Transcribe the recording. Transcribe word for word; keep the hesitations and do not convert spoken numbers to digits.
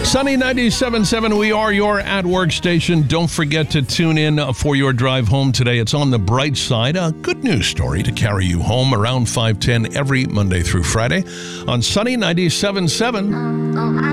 Sunny ninety-seven point seven, we are your at-work station. Don't forget to tune in for your drive home today. It's On the Bright Side, a good news story to carry you home around five ten every Monday through Friday on Sunny ninety-seven point seven.